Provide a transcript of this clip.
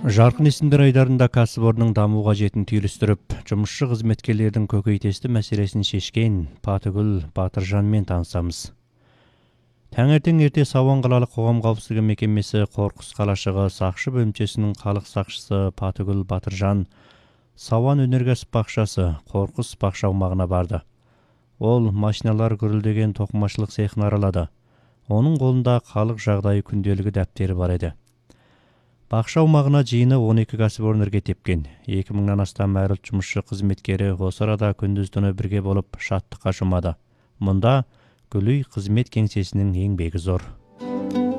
Жарқын есімдер айдарында кәсіпорынның даму қажетін түйілістіріп, жұмысшы қызметкерлердің көкейтесті мәселесін шешкен Патыгүл Батыржанмен танысамыз. Таңертең ерте Сауан қалалық қоғам қауіпсіздігі мекемесі Қорқыс қалашығы сақшы бөлімшесінің халық сақшысы Патыгүл Батыржан Сауан өнеркәсіп бақшасы Қорқыс бақша аумағына барды. Ол машиналар гүрілдеген тоқымашылық цехын аралады. Оның қолында халық жағдайы күнделігі дәптері бар еді. Бақша аумағына жиыны 12 кәсіпорын ірге тепкен. 2000-нан астам әріл жұмысшы қызметкері осы арада күндіз-түні бірге болып шаттыққа шомады. Мұнда Гүлүй қызмет кеңсесінің еңбегі зор.